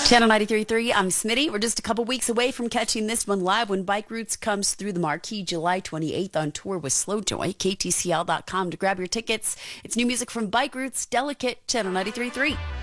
Channel 93.3, I'm Smitty. We're just a couple weeks away from catching this one live when Bike Roots comes through the marquee July 28th on tour with Slowjoy. KTCL.com to grab your tickets. It's new music from Bike Roots, Delicate, Channel 93.3.